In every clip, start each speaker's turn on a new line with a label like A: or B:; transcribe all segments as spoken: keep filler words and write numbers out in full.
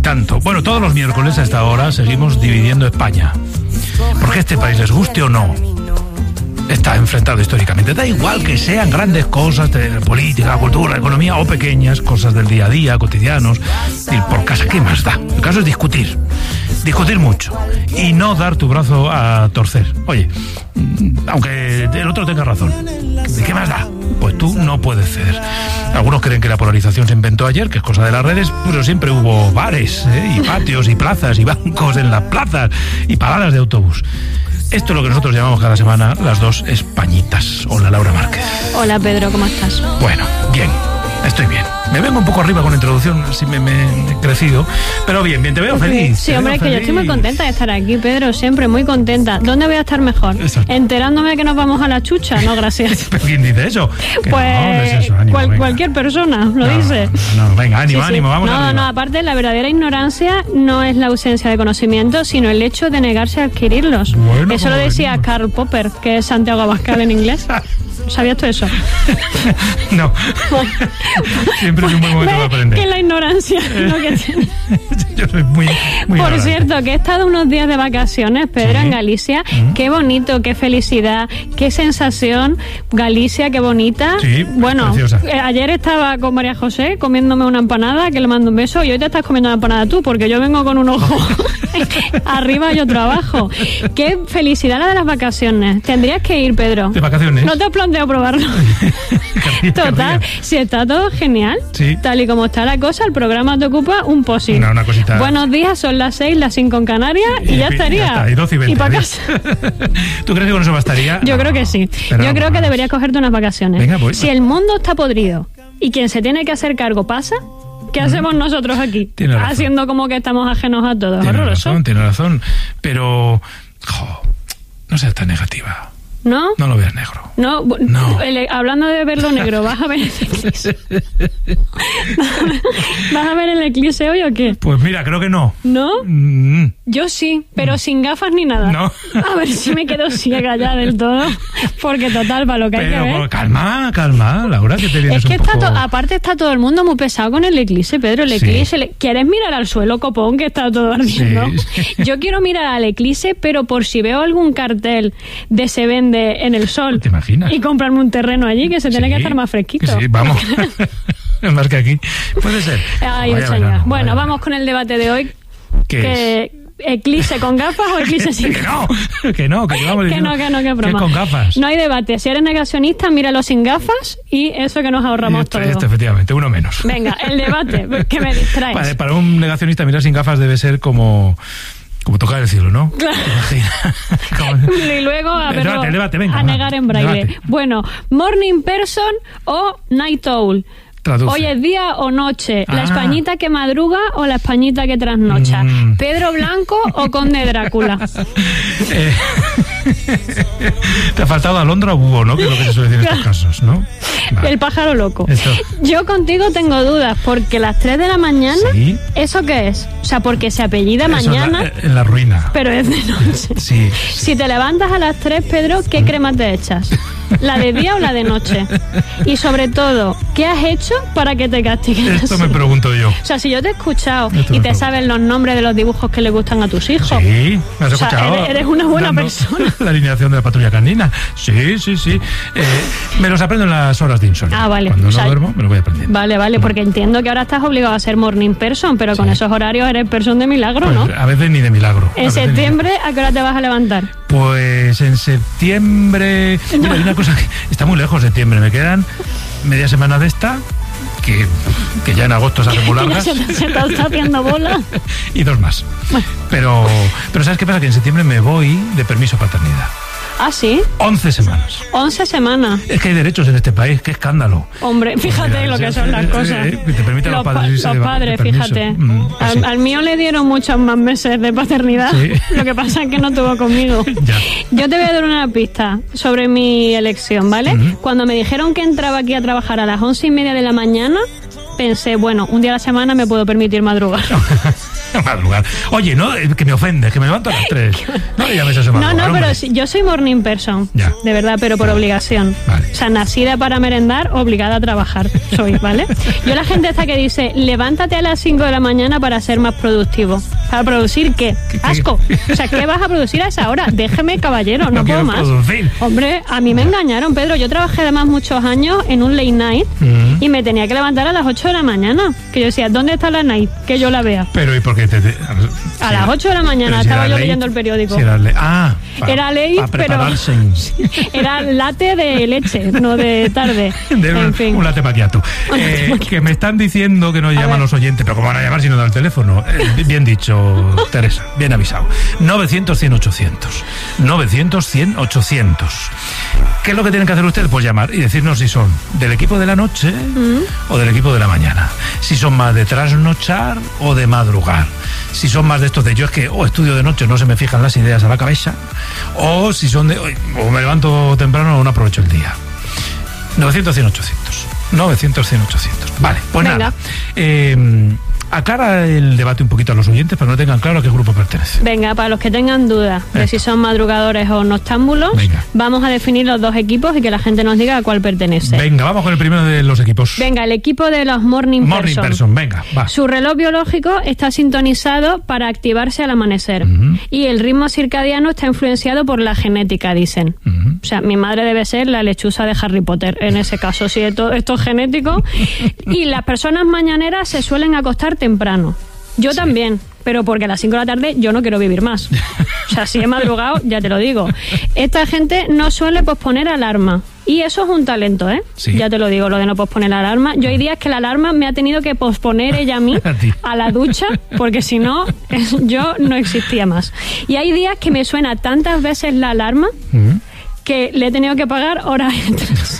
A: tanto. Bueno, todos los miércoles a esta hora seguimos dividiendo España. Porque este país, les guste o no, está enfrentado históricamente. Da igual que sean grandes cosas de política, cultura, economía o pequeñas cosas del día a día, cotidianos, ir por casa, ¿qué más da? El caso es discutir. Discutir mucho y no dar tu brazo a torcer. Oye, aunque el otro tenga razón, ¿de qué más da? Pues tú no puedes ceder. Algunos creen que la polarización se inventó ayer, que es cosa de las redes, pero siempre hubo bares, ¿eh? y patios y plazas y bancos en las plazas y paradas de autobús. Esto es lo que nosotros llamamos cada semana las dos Españitas. Hola, Laura Márquez.
B: Hola, Pedro, ¿cómo estás?
A: Bueno, bien, estoy bien. Me vengo un poco arriba con la introducción, así me, me he crecido. Pero bien, bien, te veo feliz.
B: Sí,
A: te
B: hombre,
A: veo
B: es que
A: feliz.
B: yo estoy muy contenta de estar aquí, Pedro, siempre muy contenta. ¿Dónde voy a estar mejor?
A: Exacto.
B: ¿Enterándome que nos vamos a la chucha? No, gracias.
A: ¿Pero quién dice eso? Que
B: Pues
A: no, no es eso, ánimo,
B: cual-
A: venga.
B: cualquier persona lo
A: No,
B: dice.
A: No, no, venga, ánimo,
B: Sí, sí.
A: ánimo, vamos
B: No,
A: arriba.
B: no, aparte la verdadera ignorancia no es la ausencia de conocimiento, sino el hecho de negarse a adquirirlos.
A: Bueno,
B: Eso lo
A: como
B: decía
A: venimos.
B: Karl Popper, que es Santiago Abascal en inglés. ¿Sabías tú eso?
A: No. Siempre es un buen momento para aprender.
B: Que la ignorancia lo que tiene.
A: Yo soy muy, muy
B: Por
A: ignorante.
B: cierto, que he estado unos días de vacaciones, Pedro,
A: Sí.
B: en Galicia.
A: Mm.
B: Qué bonito, qué felicidad, qué sensación. Galicia, qué bonita.
A: Sí,
B: bueno,
A: preciosa.
B: eh, ayer estaba con María José comiéndome una empanada, que le mando un beso, y hoy te estás comiendo una empanada tú, porque yo vengo con un ojo arriba y otro abajo. Qué felicidad la de las vacaciones. Tendrías que ir, Pedro.
A: ¿De vacaciones?
B: ¿No te has planteado probarlo?
A: Querría,
B: Total,
A: querría.
B: si está todo genial,
A: Sí.
B: tal y como está la cosa, el programa te ocupa un posit.
A: Una- una cosita.
B: Buenos días, son las seis, las cinco en Canarias y, ya estaría.
A: está, y doce y veinte.
B: para
A: ¿ves?
B: casa.
A: ¿Tú crees que con eso bastaría?
B: Yo
A: No,
B: creo que sí.
A: pero
B: Yo creo
A: vamos.
B: que deberías cogerte unas vacaciones.
A: Venga, pues.
B: Si el mundo está podrido y quien se tiene que hacer cargo pasa, ¿qué hacemos nosotros aquí?
A: Tienes razón.
B: Haciendo como que estamos ajenos a todo.
A: Tienes
B: Horroroso.
A: razón, tienes razón. Pero, jo, no seas tan negativa.
B: ¿No?
A: No lo veas negro.
B: No, bu-
A: No.
B: el- hablando de verlo negro, ¿vas a ver el eclipse? ¿Vas a ver el eclipse hoy o qué?
A: Pues mira, creo que no.
B: ¿No?
A: Mm,
B: Yo sí, pero sin gafas ni nada.
A: No.
B: A ver si me quedo ciega ya del todo, porque total, para lo que hay que
A: pero
B: ver.
A: pues, calma, calma, Laura, que te vienes
B: Es que
A: un
B: está
A: poco...
B: to- aparte está todo el mundo muy pesado con el eclipse, Pedro, el
A: Sí.
B: eclipse. le- ¿Quieres mirar al suelo, copón, que está todo ardiendo?
A: Sí.
B: Yo quiero mirar al eclipse, pero por si veo algún cartel de se vende en el sol.
A: ¿Te imaginas?
B: Y comprarme un terreno allí, que se tiene
A: Sí,
B: que estar más fresquito.
A: Sí, vamos. Más que aquí. Puede ser.
B: Ay,
A: Vaya
B: señor.
A: verano,
B: Bueno,
A: vaya
B: vamos con el debate de hoy.
A: ¿Qué
B: que ¿Eclipse con gafas o eclipse sin
A: Que
B: gafas?
A: no, que no, que llevamos
B: Que
A: diciendo
B: no, que no, que broma.
A: con gafas.
B: No hay debate. Si eres negacionista, míralo sin gafas y eso que nos ahorramos
A: Esto,
B: todo.
A: esto, efectivamente, uno menos.
B: Venga, el debate, que me distraes.
A: Para, para un negacionista mirar sin gafas debe ser como como tocar el cielo, ¿no?
B: Claro.
A: ¿Te imaginas? Como-
B: Y luego a,
A: El
B: verlo-
A: debate, el debate, venga,
B: a
A: va,
B: negar en braille.
A: debate.
B: Bueno, morning person o night owl.
A: Traduce.
B: Hoy es día o noche. ¿La
A: Ah.
B: españita que madruga o la españita que trasnocha?
A: Mm.
B: ¿Pedro Blanco o Conde Drácula?
A: Eh, te ha faltado Alondra o búho, ¿no? Que es lo que se suele decir en estos casos, ¿no? Vale.
B: El pájaro loco.
A: Eso.
B: Yo contigo tengo dudas, porque las tres de la mañana,
A: Sí.
B: ¿eso qué es? O sea, porque se apellida
A: Eso
B: mañana,
A: en la, en la ruina.
B: pero es de noche.
A: Sí.
B: Si te levantas a las tres, Pedro, ¿qué crema te echas? ¿La de día o la de noche? Y sobre todo, ¿qué has hecho para que te castiguen
A: Esto
B: así?
A: me pregunto yo.
B: O sea, si yo te he escuchado
A: Esto me
B: y te
A: pregunto.
B: sabes los nombres de los dibujos que le gustan a tus hijos.
A: Sí, me has
B: O sea,
A: escuchado.
B: eres- eres una buena
A: dando
B: persona.
A: La alineación de la patrulla canina. Sí, sí, sí. Eh, me los aprendo en las horas de insomnio.
B: Ah, vale.
A: Cuando
B: O sea,
A: no duermo, me lo voy aprendiendo.
B: Vale, vale, porque entiendo que ahora estás obligado a ser morning person, pero con
A: Sí.
B: esos horarios eres person de milagro,
A: Pues,
B: ¿no?
A: a veces ni de milagro. A
B: En
A: veces ni de-
B: septiembre, ¿a qué hora te vas a levantar?
A: Pues en septiembre. Mira, hay una cosa que está muy lejos septiembre. Me quedan media semana de esta, que, que ya en agosto se hacen muy
B: Ya
A: largas.
B: se, te- se te está haciendo bola.
A: Y dos más. Pero, pero ¿sabes qué pasa? Que en septiembre me voy de permiso paternidad.
B: Ah, sí,
A: once semanas.
B: once semanas.
A: Es que hay derechos en este país, qué escándalo.
B: Hombre, fíjate
A: Mira,
B: lo que
A: sí,
B: son
A: sí,
B: las
A: sí,
B: cosas.
A: sí, te permiten los
B: pa-
A: padres irse
B: los
A: de- de
B: padres,
A: permiso.
B: fíjate.
A: Mm, pues
B: al,
A: sí.
B: al mío le dieron muchos más meses de paternidad.
A: Sí.
B: Lo que pasa es que no tuvo conmigo.
A: Ya.
B: Yo te voy a dar una pista sobre mi elección, ¿vale?
A: Ujú.
B: Cuando me dijeron que entraba aquí a trabajar a las once y media de la mañana, pensé, bueno, un día a la semana me puedo permitir madrugar.
A: Madrugar. Oye, no, eh, que me ofende, que me levanto a las tres. No le llames a eso
B: No,
A: madrugar,
B: no, pero
A: hombre.
B: sí, yo soy morning person,
A: Ya.
B: de verdad, pero por obligación.
A: Vale.
B: O sea, nacida para merendar, obligada a trabajar soy, ¿vale? Yo la gente esta que dice, levántate a las cinco de la mañana para ser más productivo. ¿Para producir qué? Asco. O sea, ¿qué vas a producir a esa hora? Déjeme, caballero, no,
A: No
B: puedo
A: quiero
B: más.
A: producir.
B: Hombre, a mí me engañaron, Pedro. Yo trabajé además muchos años en un late night
A: Mm.
B: y me tenía que levantar a las ocho de la mañana. Que yo decía, ¿dónde está la night? Que yo la vea.
A: Pero ¿y por qué te...? te-
B: A las ocho de la mañana
A: pero si
B: estaba
A: era
B: yo
A: late,
B: leyendo el periódico.
A: si era late. Ah, pa-
B: Era late,
A: pa
B: pero
A: prepararse.
B: era latte de leche, no de tarde.
A: De un,
B: En fin.
A: un latte macchiato. Eh, que me están diciendo que nos llaman
B: ver.
A: los oyentes, pero ¿cómo van a llamar si no dan el teléfono? Eh, bien dicho, Teresa, bien avisado. novecientos, cien, ochocientos. novecientos, cien, ochocientos. ¿Qué es lo que tienen que hacer ustedes? Pues llamar y decirnos si son del equipo de la noche
B: Mm.
A: o del equipo de la mañana. Si son más de trasnochar o de madrugar. Si son más de estos de yo es que o estudio de noche, no se me fijan las ideas a la cabeza. O si son de, o me levanto temprano o no aprovecho el día. novecientos, cien, ochocientos. novecientos, cien, ochocientos. Vale, pues
B: Venga.
A: nada. Eh, aclara el debate un poquito a los oyentes para que no tengan claro a qué grupo pertenece.
B: Venga, para los que tengan dudas de
A: Esto.
B: si son madrugadores o noctámbulos,
A: Venga.
B: vamos a definir los dos equipos y que la gente nos diga a cuál pertenece.
A: Venga, vamos con el primero de los equipos.
B: Venga, el equipo de los morning,
A: Morning
B: person.
A: person, venga, va.
B: Su reloj biológico está sintonizado para activarse al amanecer
A: Ujú.
B: y el ritmo circadiano está influenciado por la genética, dicen.
A: Ujú.
B: O sea, mi madre debe ser la lechuza de Harry Potter, en ese caso, si esto, esto es genético. Y las personas mañaneras se suelen acostar temprano. Yo también, pero porque a las cinco de la tarde yo no quiero vivir más. O sea, si he madrugado, ya te lo digo. Esta gente no suele posponer alarma. Y eso es un talento, ¿eh?
A: Sí.
B: Ya te lo digo, lo de no posponer la alarma. Yo hay días que la alarma me ha tenido que posponer ella a mí
A: A ti.
B: a la ducha, porque si no, yo no existía más. Y hay días que me suena tantas veces la alarma
A: Ujú.
B: que le he tenido que pagar horas extras.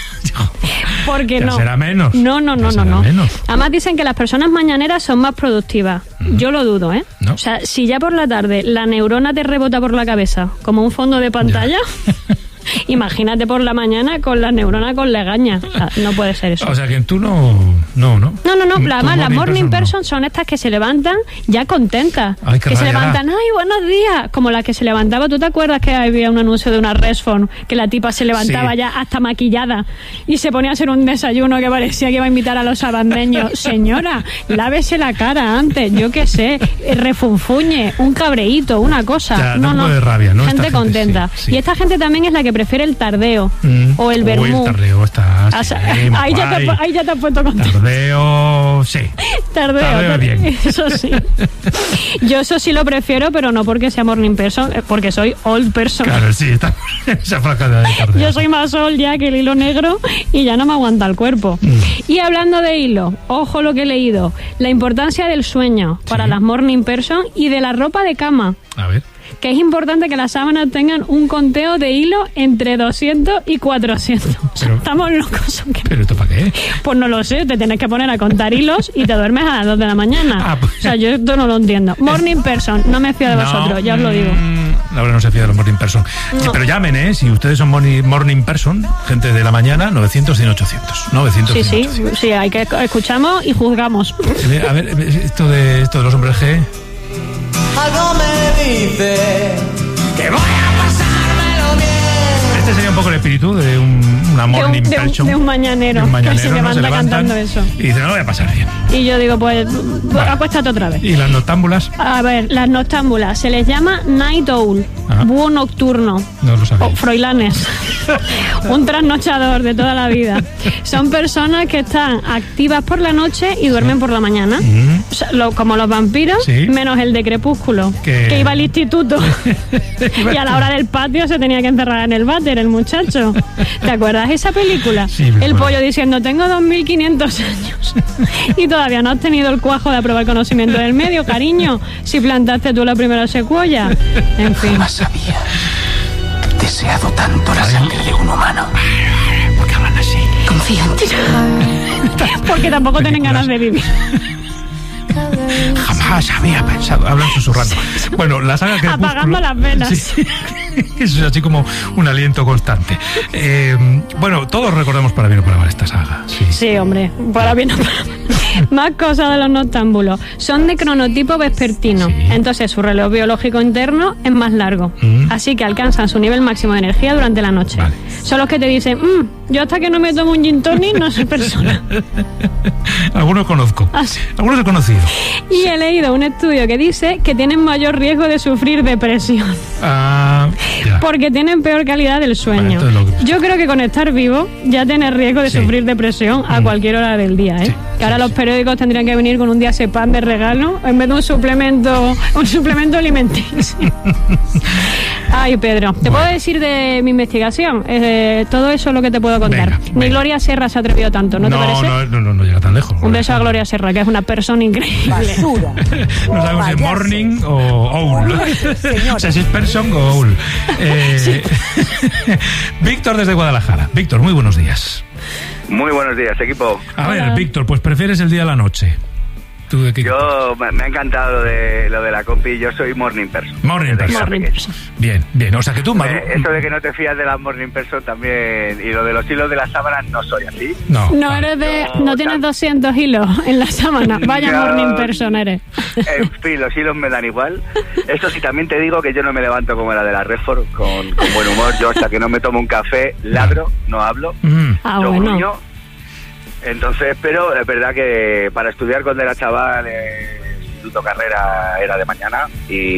B: Porque
A: Ya
B: no.
A: será menos.
B: No, no,
A: Ya
B: no, no,
A: será
B: no.
A: menos.
B: Además dicen que las personas mañaneras son más productivas. Yo lo dudo, ¿eh?
A: No.
B: O sea, si ya por la tarde la neurona te rebota por la cabeza como un fondo de pantalla, imagínate por la mañana con la neurona con legaña. O sea, no puede ser eso.
A: O sea que tú no, no, no.
B: No, no, no,
A: Tu
B: además las morning
A: person
B: person son estas que se levantan ya contentas.
A: Ay, qué
B: que se
A: rabia da.
B: levantan, ay, buenos días. Como la que se levantaba, ¿tú te acuerdas que había un anuncio de una Resfon que la tipa se levantaba
A: Sí.
B: ya hasta maquillada y se ponía a hacer un desayuno que parecía que iba a invitar a los abandeños? Señora, lávese la cara antes, yo qué sé, eh, refunfuñe, un cabreíto, una cosa.
A: Ya, da
B: no,
A: un poco
B: no.
A: de rabia, ¿no?
B: Gente,
A: Esta gente,
B: contenta.
A: sí, sí.
B: Y esta gente también es la que prefiere el tardeo
A: Mm.
B: o el
A: Uy,
B: vermú.
A: el tardeo está...
B: O
A: sí,
B: sea,
A: muy
B: ahí, ya te,
A: guay.
B: ahí ya te has puesto contento.
A: Tardeo, sí.
B: Tardeo,
A: Tardeo
B: tar-
A: bien.
B: Eso sí. Yo eso sí lo prefiero, pero no porque sea morning person, eh, porque soy old person.
A: Claro, sí, está esa franja de tardeo.
B: Yo soy más old ya que el hilo negro y ya no me aguanta el cuerpo.
A: Mm.
B: Y hablando de hilo, ojo lo que he leído, la importancia del sueño para
A: Sí.
B: las morning person y de la ropa de cama.
A: A ver.
B: Que es importante que las sábanas tengan un conteo de hilo entre doscientos y cuatrocientos. O sea,
A: Pero-
B: estamos locos. ¿O qué?
A: ¿Pero esto para qué?
B: Pues no lo sé, te tienes que poner a contar hilos y te duermes a las dos de la mañana.
A: Ah, pues-
B: O sea, yo esto no lo entiendo. Morning person, no me fío de vosotros, ya os lo digo.
A: mm, Laura no se fía de los morning person.
B: No.
A: Pero llamen, ¿eh? Si ustedes son morning, morning person, gente de la mañana, novecientos, cien, ochocientos. novecientos,
B: Sí,
A: cien,
B: sí,
A: ochocientos.
B: sí, hay que escuchamos y juzgamos.
A: Eh, A ver, eh, esto de, esto de los hombres G.
C: Algo me dice que voy a pasármelo bien.
A: Este sería un poco el espíritu de un, una
B: De un,
A: morning
B: de un-
A: person.
B: de un mañanero,
A: De un mañanero,
B: que se
A: ¿no?
B: levanta
A: levantan
B: cantando eso.
A: Y dice, no lo voy a pasar bien.
B: Y yo digo, pues,
A: Vale.
B: acuéstate otra vez.
A: Y las noctámbulas,
B: A ver, las noctámbulas, se les llama night owl,
A: Ajá.
B: búho nocturno.
A: no lo sabía.
B: O froilanes. Un trasnochador de toda la vida. Son personas que están activas por la noche y duermen por la mañana.
A: Mm.
B: O sea, lo- como los vampiros,
A: Sí.
B: menos el de Crepúsculo,
A: Que-
B: que iba al instituto. Y a la hora del patio se tenía que encerrar en el váter, el muchacho. ¿Te acuerdas de esa película?
A: Sí, me
B: el
A: acuerdo.
B: pollo diciendo, tengo dos mil quinientos años. Y todavía no has tenido el cuajo de aprobar conocimiento del medio, cariño. Si plantaste tú la primera secuoya. En fin.
C: Más había deseado tanto la sangre de un humano.
A: ¿Por qué hablan así?
C: Confía en ti.
B: Porque tampoco tienen ganas de vivir.
A: Jamás había pensado. Hablan susurrando. Bueno, la saga Crepúsculo.
B: Apagando las velas.
A: Sí. Eso es así como un aliento constante. Eh, bueno, todos recordamos para bien o para mal esta saga. Sí.
B: Sí, hombre, para bien o para mal. Más cosas de los noctámbulos. Son de cronotipo vespertino.
A: Sí.
B: Entonces su reloj biológico interno es más largo.
A: Mm.
B: Así que alcanzan su nivel máximo de energía durante la noche.
A: Vale.
B: Son los que te dicen, "Mm, Yo hasta que no me tomo un gin tonic no soy persona.
A: Algunos conozco.
B: Ah, sí.
A: Algunos he conocido.
B: Y he leído un estudio que dice que tienen mayor riesgo de sufrir depresión.
A: Ah, ya.
B: Porque tienen peor calidad del sueño.
A: Vale, entonces lo-
B: Yo creo que con estar vivo ya tienes riesgo de
A: Sí.
B: sufrir depresión a
A: Mm.
B: cualquier hora del día, ¿eh?
A: Sí,
B: Que ahora
A: sí,
B: los
A: sí.
B: periódicos tendrían que venir con un diazepam de regalo en vez de un suplemento, un suplemento alimenticio. Ay, Pedro, ¿te
A: Bueno.
B: puedo decir de mi investigación? Eh, todo eso es lo que te puedo contar.
A: Venga,
B: Ni
A: venga.
B: Gloria Serra se ha atrevido tanto, ¿no, te parece?
A: no, no, no, no llega tan lejos.
B: Un beso a Gloria Serra, que es una persona increíble.
D: Basura.
A: No sabemos si es
D: Payaso.
A: morning o owl. O sea, si es person o owl. Eh, Víctor desde Guadalajara. Víctor, muy buenos días.
E: Muy buenos días, equipo.
A: A
B: Hola.
A: ver, Víctor, pues prefieres el día a la noche. ¿Tú de qué?
E: Yo me, me ha encantado lo de lo de la compi. Yo soy morning person.
A: Morning
E: Desde que
A: person.
E: era
B: Morning
E: pequeño.
B: person.
A: Bien, bien. O sea que tú, Madu-
E: Eh, eso de que no te fías de las morning person también, y lo de los hilos de las sábanas, no soy así.
A: No.
B: No
A: vale.
B: eres de,
E: No,
B: no tienes
E: tan-
B: doscientos hilos en la sábana. Vaya
E: No.
B: morning person eres.
E: En fin, los hilos me dan igual. Eso sí, también te digo que yo no me levanto como la de la Redford, con, con buen humor. Yo hasta que no me tomo un café, ladro, no hablo.
A: Mm.
B: Ah,
E: yo
B: bueno.
E: gruño. Entonces, pero es verdad que para estudiar cuando era chaval, eh, instituto carrera era de mañana,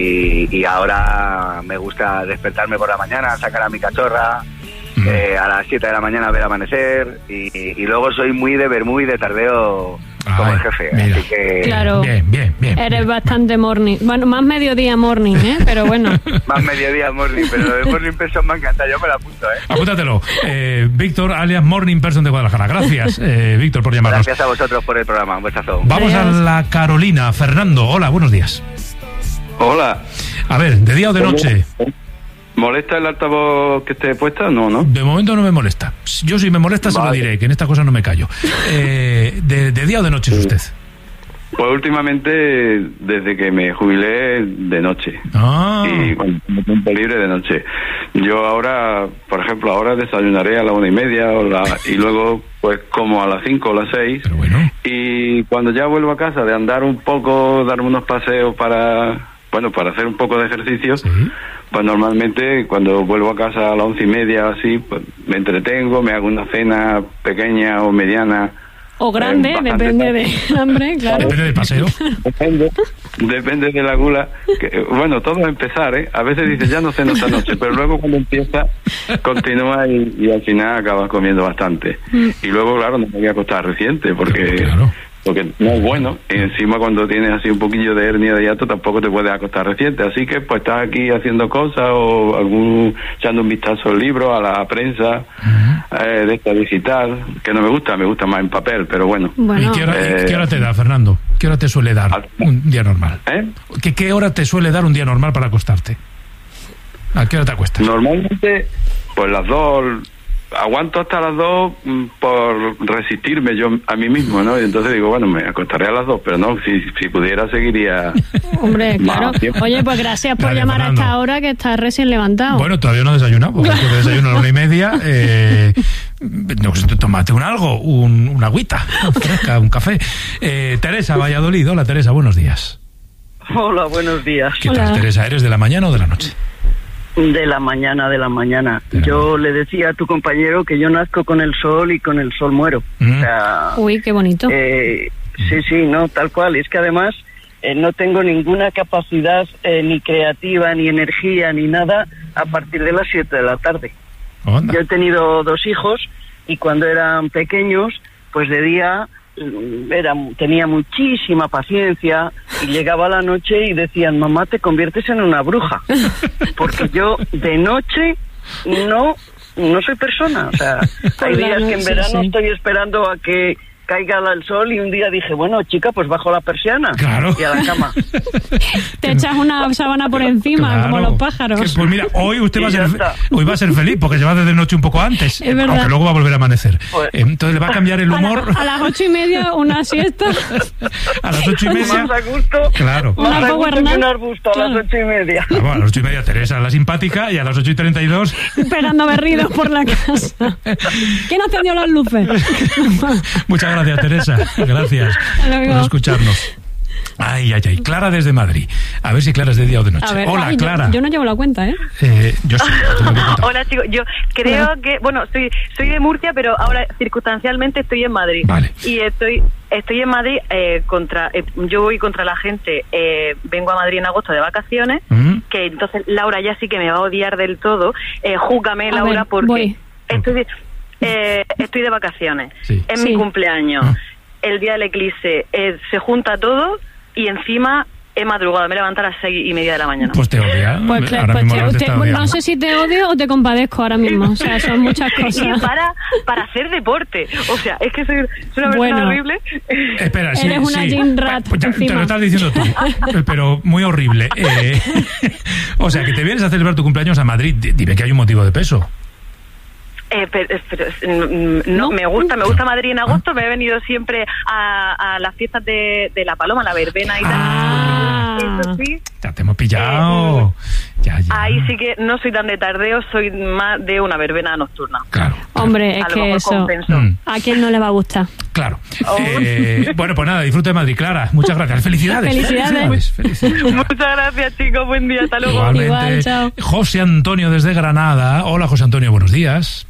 E: y, y ahora me gusta despertarme por la mañana, sacar a mi cachorra,
A: Mm.
E: eh, a las siete de la mañana ver amanecer, y, y luego soy muy de vermú y de tardeo como
A: Ay,
E: el jefe,
A: mira.
E: así que
B: Claro.
A: Bien, bien, bien.
B: Eres bastante morning. Bueno, más mediodía morning, ¿eh? Pero bueno.
E: más mediodía morning, pero lo de morning person me encanta, yo me la apunto, ¿eh?
A: Apúntatelo. Eh, Víctor, alias Morning Person de Guadalajara. Gracias, eh, Víctor, por llamarnos.
E: Gracias a vosotros por el programa, un besazo.
A: Vamos a
B: Adiós.
A: la Carolina. Fernando, hola, buenos días.
F: Hola.
A: A ver, ¿de día o de noche?
F: ¿Molesta el altavoz que esté puesta? No, ¿no?
A: De momento no me molesta. Yo si me molesta se lo
F: Vale.
A: diré, que en esta cosa no me callo. Eh, de, ¿De día o de noche es usted?
F: Pues últimamente, desde que me jubilé, de noche.
A: Ah,
F: Y cuando tengo tiempo libre, de noche. Yo ahora, por ejemplo, ahora desayunaré a la una y media o la, y luego pues como a las cinco o las seis.
A: pero bueno.
F: Y cuando ya vuelvo a casa de andar un poco, darme unos paseos para, bueno, para hacer un poco de ejercicio,
A: Sí.
F: pues normalmente cuando vuelvo a casa a las once y media o así, pues me entretengo, me hago una cena pequeña o mediana.
B: O grande,
F: Eh, bastante
B: depende
F: tarde.
B: del hambre, claro.
A: Depende del paseo.
F: Depende, depende de la gula. Que, bueno, todo es empezar, ¿eh? A veces dices, ya no ceno esta noche, pero luego cuando empieza, continúa y, y al final acabas comiendo bastante. Y luego, claro, no me voy a acostar reciente, porque
A: Claro.
F: porque no es bueno. Y encima cuando tienes así un poquillo de hernia de hiato, tampoco te puedes acostar reciente. Así que pues estás aquí haciendo cosas o algún echando un vistazo al libro, a la prensa, eh, de esta digital, que no me gusta, me gusta más en papel, pero bueno.
B: Bueno,
A: ¿Y qué hora,
F: eh,
A: qué hora te da, Fernando? ¿Qué hora te suele dar un día normal?
F: ¿Eh?
A: ¿Qué, ¿Qué hora te suele dar un día normal para acostarte? ¿A qué hora te acuestas?
F: Normalmente, pues las dos, aguanto hasta las dos mm, por resistirme yo a mí mismo, ¿no? Y entonces digo, bueno, me acostaré a las dos, pero no, si, si pudiera seguiría...
B: hombre, claro.
F: Más tiempo.
B: Oye, pues gracias por
A: Dale,
B: llamar
A: Fernando.
B: a esta hora que estás recién levantado.
A: Bueno, todavía no he desayunado, porque después de desayuno a la una y media, eh, no sé, tómate un algo, un, una agüita fresca, un café. Eh, Teresa, Valladolid. Hola, Teresa, buenos días.
G: Hola, buenos días.
A: ¿Qué
B: Hola.
A: tal, Teresa? ¿Eres de la mañana o de la noche?
G: De la mañana, de la mañana.
A: De la
G: Yo le decía a tu compañero que yo nazco con el sol y con el sol muero.
A: Mm.
G: O sea,
B: Uy, qué bonito.
G: eh, sí, sí, no, tal cual. Y es que además eh, no tengo ninguna capacidad eh, ni creativa, ni energía, ni nada a partir de las siete de la tarde.
A: Onda.
G: Yo he tenido dos hijos y cuando eran pequeños, pues de día mm, era, tenía muchísima paciencia y llegaba la noche y decían, mamá, te conviertes en una bruja. Porque yo de noche no no soy persona. O sea,
B: Por
G: hay
B: la
G: días que en
B: noche,
G: verano
B: sí.
G: estoy esperando a que caiga el sol y un día dije, bueno, chica, pues bajo la persiana
A: Claro.
G: y a la cama.
B: Te echas una sábana por encima,
A: Claro.
B: como los pájaros.
A: Que, pues mira, hoy usted
G: Y
A: va a
G: ya
A: ser
G: está.
A: hoy va a ser feliz porque se va desde noche un poco antes,
B: Es verdad.
A: aunque luego va a volver a amanecer.
G: Pues-
A: Entonces le va a cambiar el
B: A, la-
A: humor
B: a las ocho y media, una siesta.
A: a las ocho y media.
G: Más a gusto,
A: Claro.
B: Una
G: más a
B: power
G: gusto que
B: nap.
G: un arbusto a
B: Claro.
G: las ocho y media.
A: Ah, bueno, a las ocho y media Teresa, la simpática, y a las ocho y treinta y dos.
B: Esperando berridos por la casa. ¿Quién encendió las luces?
A: Muchas gracias, Teresa. Gracias
B: Hasta luego.
A: por escucharnos. Ay, ay, ay. Clara desde Madrid. A ver si Clara es de día o de noche.
B: A ver,
A: Hola,
B: ay,
A: Clara.
B: Yo, yo no llevo la cuenta, ¿eh?
A: Eh, yo sí. Yo tengo que contar.
D: Hola chicos, yo creo que, bueno, soy soy de Murcia, pero ahora circunstancialmente estoy en Madrid.
A: Vale.
D: Y estoy estoy en Madrid eh, contra, eh, yo voy contra la gente, eh, vengo a Madrid en agosto de vacaciones,
A: Mm.
D: que entonces Laura ya sí que me va a odiar del todo. Eh, júgame,
B: A
D: Laura,
B: ver,
D: porque
B: voy.
D: estoy de, eh, estoy de vacaciones.
A: Sí.
D: Es
B: Sí.
D: mi cumpleaños.
A: Ah.
D: El día del eclipse eh, se junta todo y encima he madrugado, me levanto a las seis y media de la mañana.
A: Pues te odia.
B: Pues, claro,
A: ahora
B: pues
A: mismo
B: te-
A: Laura te
B: te-
A: está
B: no
A: odiando.
B: sé si te odio o te compadezco ahora mismo. O sea, son muchas
D: Y
B: cosas.
D: para, para hacer deporte. O sea, es que soy, soy una persona
B: Bueno.
D: horrible.
A: Espera, sí,
B: Eres una
A: sí.
B: gym rat
A: Pues ya, te
B: encima.
A: lo estás diciendo tú, pero muy horrible. Eh, o sea, que te vienes a celebrar tu cumpleaños a Madrid. D- Dime que hay un motivo de peso.
D: Eh, pero, pero, mm, no,
B: ¿No?
D: me gusta, me gusta Madrid en agosto. Me he venido siempre a, a las fiestas de, de La Paloma, la verbena y tal.
B: Ah.
D: Eso sí.
A: Ya te hemos pillado. Ya, ya.
D: Ahí sí que no soy tan de tardeo, soy más de una verbena nocturna.
A: Claro.
B: Hombre, es
D: A lo
B: que
D: mejor
B: eso.
D: compenso.
A: Mm,
B: ¿A quién no le va a gustar?
A: claro.
D: Oh.
A: Eh, bueno, pues nada, disfrute de Madrid, Clara. Muchas gracias. Felicidades.
B: Felicidades.
A: Felicidades.
D: Muchas gracias, chicos. Buen día. Hasta luego.
A: Igualmente.
B: Igual, chao.
A: José Antonio desde Granada. Hola, José Antonio, buenos días.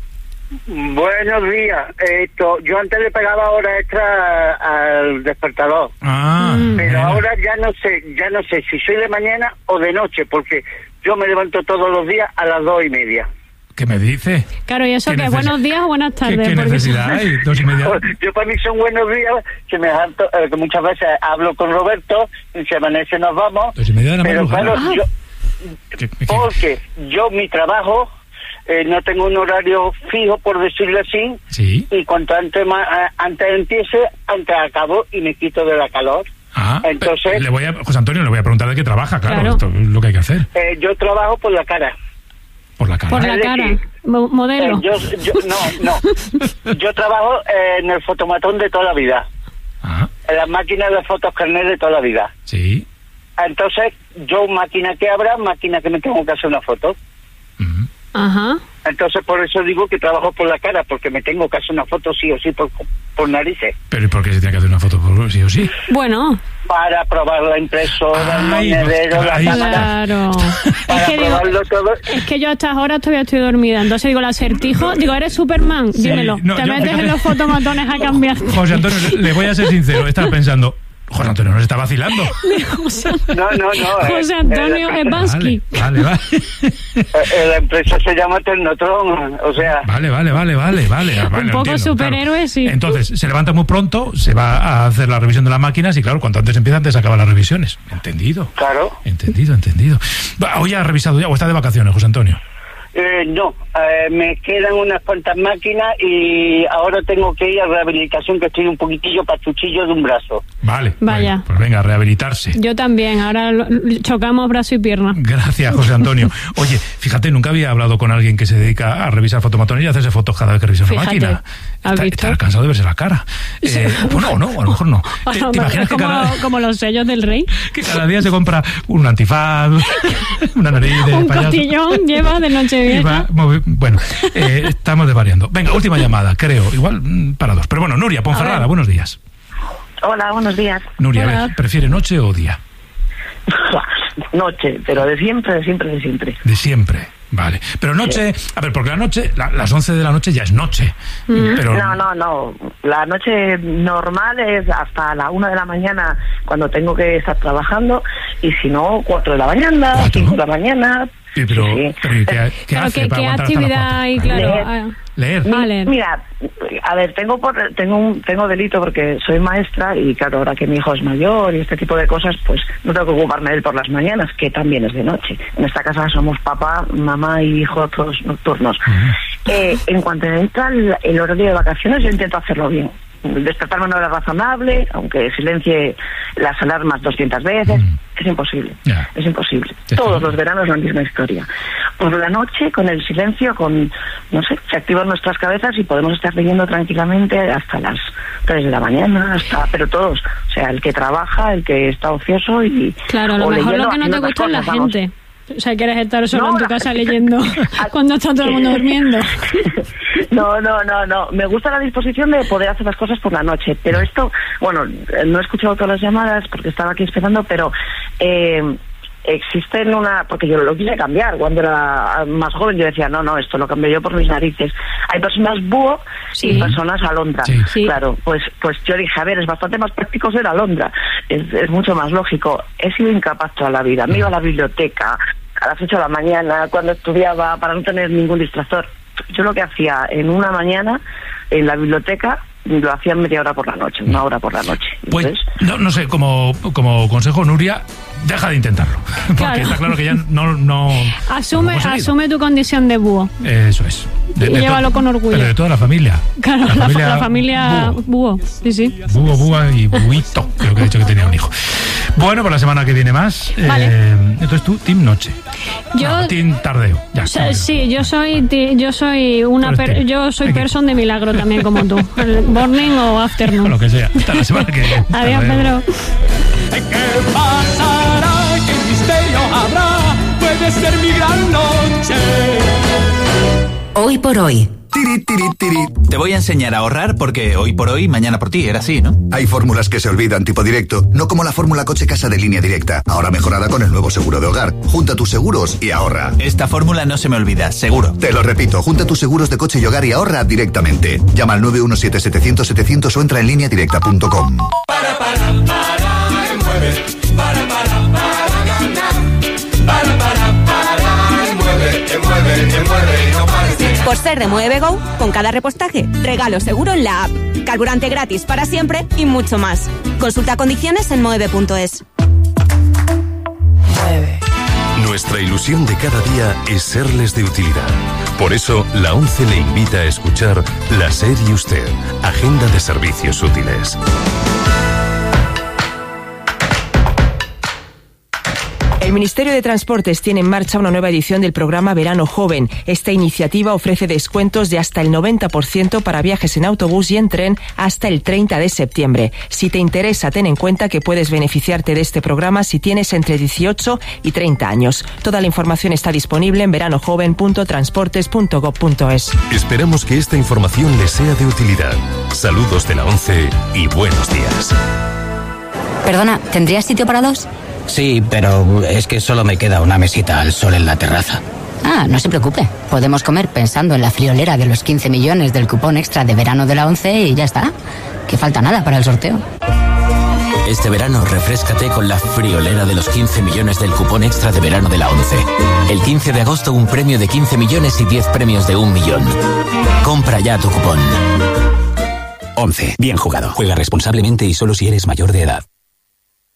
H: Buenos días. Esto, yo antes le pagaba hora extra al despertador,
A: Ah,
B: Mm.
H: pero
A: mira.
H: ahora ya no sé, ya no sé si soy de mañana o de noche, porque yo me levanto todos los días a las dos y media.
A: ¿Qué me dice?
B: Claro, y eso
A: ¿Qué
B: que
A: neces-
B: buenos días o buenas
A: ¿Qué,
B: tardes.
A: qué
B: porque-
A: necesidad hay? Dos y media.
H: Yo para mí son buenos días, que me harto, eh, que muchas veces hablo con Roberto, y se amanece nos vamos,
A: Dos y media de la
H: pero
A: madrugada.
H: claro,
B: Ah.
H: yo,
A: ¿Qué- qué-
H: porque yo mi trabajo eh, no tengo un horario fijo, por decirlo así,
A: Sí.
H: y cuanto antes, ma- eh, antes empiece, antes acabo y me quito de la calor.
A: Ah,
H: Entonces-
A: le voy a, José Antonio, le voy a preguntar de qué trabaja, claro,
B: Claro.
A: esto es lo que hay que hacer.
H: Eh, yo trabajo por la cara.
A: Por la cara.
B: Por la
H: Es
B: cara.
H: decir,
B: Mo- Modelo.
H: Eh, yo, yo, no, no. Yo trabajo eh, en el fotomatón de toda la vida,
A: Ah,
H: en las máquinas de fotos carnet de toda la vida.
A: sí.
H: Entonces, yo máquina que abra, máquina que me tengo que hacer una foto.
A: Mm.
B: Ajá.
H: Entonces, por eso digo que trabajo por la cara, porque me tengo que hacer una foto sí o sí por, por narices.
A: Pero ¿y por qué se tiene que hacer una foto por sí o sí?
B: Bueno,
H: Para probar la impresora, el
A: Ay,
H: monedero,
A: pues,
H: la
A: ahí está.
H: cámara.
B: claro.
H: Para
B: Es que, digo,
H: probarlo todo.
B: es que yo a estas horas todavía estoy dormida. Entonces digo, el acertijo. Digo, ¿eres Superman?
A: Sí,
B: Dímelo.
A: no,
B: Te
A: yo-
B: metes
A: fíjate.
B: en los fotomatones a cambiar.
A: José Antonio, le- le voy a ser sincero, estaba pensando, José Antonio nos está vacilando.
B: José,
H: No, no, no. eh,
B: José
H: eh,
B: Antonio
H: la,
B: Ebansky.
A: Vale, vale, vale.
H: eh, la empresa se llama Ternotron, o sea...
A: Vale, vale, vale, vale, vale. vale,
B: Un
A: lo
B: poco
A: entiendo,
B: superhéroe,
A: claro.
B: sí.
A: Entonces, se levanta muy pronto, se va a hacer la revisión de las máquinas y claro, cuanto antes empieza, antes acaba las revisiones. Entendido.
H: Claro.
A: Entendido, entendido. Va, hoy ha revisado ya, o está de vacaciones, José Antonio.
H: Eh, no, eh, me quedan unas cuantas máquinas y ahora tengo que ir a rehabilitación, que estoy un poquitillo pachuchillo de un brazo.
A: Vale.
B: Vaya.
A: Bueno, pues venga, a rehabilitarse.
B: Yo también. Ahora lo- chocamos brazo y pierna.
A: Gracias, José Antonio. Oye, fíjate, nunca había hablado con alguien que se dedica a revisar fotomatones y a hacerse fotos cada vez que revisa una
B: Fíjate,
A: máquina.
B: ¿has
A: Está,
B: visto?
A: está cansado de verse la cara. Eh, bueno, o no, a lo mejor no. ¿Te, te imaginas que
B: como,
A: cada,
B: como los sellos del rey.
A: que cada día se compra un antifaz, una nariz de
B: Un
A: payaso?
B: cotillón lleva de
A: Y
B: Nochevieja.
A: va movi- bueno, eh, estamos desvariando. Venga, última llamada, creo. Igual mm, para dos. Pero bueno, Nuria Ponferrada, buenos días.
I: Hola, buenos días.
A: Nuria, a
B: Hola.
A: ver, ¿prefiere noche o día?
I: Noche, pero de siempre, de siempre, de siempre.
A: De siempre. Vale. Pero noche, a ver, porque la noche, la- las once de la noche ya es noche. Pero
I: No, no, no. La noche normal es hasta la una de la mañana cuando tengo que estar trabajando y si no, cuatro de la mañana,
A: ¿Cuatro?
I: cinco de la mañana.
A: Sí, pero,
I: Sí, sí.
A: pero ¿y ¿qué, qué
B: Claro,
A: hace
B: ¿qué,
A: para
B: qué
A: aguantar hasta las
B: actividad
A: cuatro?
B: hay? Claro.
I: Leer.
B: ah,
A: Leer.
B: Ah, leer.
I: Mira, a ver, tengo por, tengo un, tengo delito porque soy maestra y claro, ahora que mi hijo es mayor y este tipo de cosas, pues no tengo que ocuparme de él por las mañanas, que también es de noche. En esta casa somos papá, mamá y hijo todos nocturnos. Eh, en cuanto entra el, el horario de vacaciones, yo intento hacerlo bien. Despertarme a una hora razonable, aunque silencie las alarmas doscientas veces,
A: Mm.
I: es imposible.
A: Ya.
I: Es imposible.
A: Ya está.
I: Todos los veranos la misma historia. Por la noche, con el silencio, con, no sé, se activan nuestras cabezas y podemos estar leyendo tranquilamente hasta las tres de la mañana, hasta, pero todos. O sea, el que trabaja, el que está ocioso y...
B: Claro, a lo
I: o
B: mejor
I: leyendo,
B: lo que no te
I: haciendo
B: gusta es la
I: otras cosas,
B: gente. O sea, quieres estar solo
I: No,
B: en tu
I: la
B: casa
I: gente-
B: leyendo cuando está todo el mundo durmiendo.
I: No, no, no, no. Me gusta la disposición de poder hacer las cosas por la noche. Pero esto, bueno, no he escuchado todas las llamadas porque estaba aquí esperando, pero eh, existen una, porque yo lo quise cambiar cuando era más joven, yo decía, no, no, esto lo cambio yo por mis narices. Hay personas búho
B: Sí.
I: y personas alondra.
A: Sí.
B: Sí.
I: Claro, pues pues yo dije, a ver, es bastante más práctico ser alondra, es, es mucho más lógico. He sido incapaz toda la vida, me iba a la biblioteca a las ocho de la mañana, cuando estudiaba, para no tener ningún distractor. Yo lo que hacía en una mañana en la biblioteca lo hacía media hora por la noche, una hora por la noche.
A: Pues,
I: Entonces,
A: no, no sé, como, como consejo, Nuria, deja de intentarlo. Porque
B: Claro.
A: está claro que ya no... no
B: Asume,
A: no hemos seguido.
B: asume tu condición de búho.
A: Eso es.
B: Y llévalo con orgullo.
A: Pero de toda la familia.
B: Claro, la, fa- la familia
A: Búho.
B: búho. Sí, sí.
A: Búho, búa y buito. Creo que he dicho que tenía un hijo. Bueno, pues la semana que viene más.
B: Vale.
A: Eh, entonces tú, Team Noche.
B: Yo-
A: No, Team Tardeo. Ya,
B: O sea,
A: tardeo.
B: sí, yo soy ti- yo soy una
A: Tú eres
B: per-
A: team.
B: yo soy
A: Aquí.
B: person de milagro también como tú. El morning o
A: O
B: afternoon.
A: lo que sea. Hasta la semana que viene.
B: Adiós,
A: Hasta luego.
B: Pedro.
J: ¿Qué pasará? ¿Qué misterio habrá? Puede ser mi gran noche.
K: Hoy por hoy.
L: Tiri, tiri, tiri.
M: Te voy a enseñar a ahorrar porque hoy por hoy, mañana por ti, era así, ¿no?
L: Hay fórmulas que se olvidan, tipo directo, no como la fórmula coche casa de Línea Directa, ahora mejorada con el nuevo seguro de hogar. Junta tus seguros y ahorra.
M: Esta fórmula no se me olvida, seguro.
L: Te lo repito, junta tus seguros de coche y hogar y ahorra directamente. Llama al nueve uno siete setecientos setecientos o entra en línea directa punto com.
J: Para, para, para, mueve. Para, para, para ganar. Para, para, para, mueve, mueve, mueve y no pares de
K: Por ser de Mueve Go, con cada repostaje, regalo seguro en la app, carburante gratis para siempre y mucho más. Consulta condiciones en moeve punto es.
N: Nuestra ilusión de cada día es serles de utilidad. Por eso, la ONCE le invita a escuchar La SER y Usted, Agenda de Servicios Útiles.
O: El Ministerio de Transportes tiene en marcha una nueva edición del programa Verano Joven. Esta iniciativa ofrece descuentos de hasta el noventa por ciento para viajes en autobús y en tren hasta el treinta de septiembre. Si te interesa, ten en cuenta que puedes beneficiarte de este programa si tienes entre dieciocho y treinta años. Toda la información está disponible en veranojoven punto transportes punto gob punto es.
N: Esperamos que esta información les sea de utilidad. Saludos de la ONCE y buenos días.
K: Perdona, ¿tendrías sitio para dos?
P: Sí, pero es que solo me queda una mesita al sol en la terraza.
K: Ah, no se preocupe. Podemos comer pensando en la friolera de los quince millones del cupón extra de verano de la ONCE y ya está. Que falta nada para el sorteo.
Q: Este verano refréscate con la friolera de los quince millones del cupón extra de verano de la ONCE. El quince de agosto un premio de quince millones y diez premios de un millón. Compra ya tu cupón.
P: ONCE. Bien jugado. Juega responsablemente y solo si eres mayor de edad.